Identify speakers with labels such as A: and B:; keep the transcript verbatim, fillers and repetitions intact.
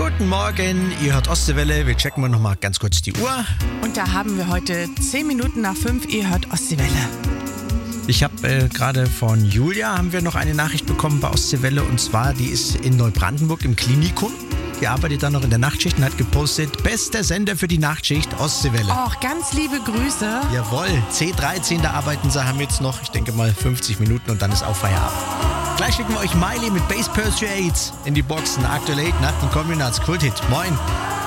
A: Guten Morgen, ihr hört Ostseewelle. Wir checken mal noch mal ganz kurz die Uhr.
B: Und da haben wir heute zehn Minuten nach fünf. Ihr hört Ostseewelle.
A: Ich habe äh, gerade von Julia haben wir noch eine Nachricht bekommen bei Ostseewelle. Und zwar, die ist in Neubrandenburg im Klinikum. Die arbeitet dann noch in der Nachtschicht und hat gepostet, bester Sender für die Nachtschicht, Ostseewelle.
B: Auch ganz liebe Grüße.
A: Jawohl, C dreizehn, da arbeiten sie, haben jetzt noch, ich denke mal, fünfzig Minuten und dann ist auch Feierabend. Gleich schicken wir euch Miley mit Bass Pursuits in die Boxen. Aktuell Nacht und Kombinats Kulthit. Moin.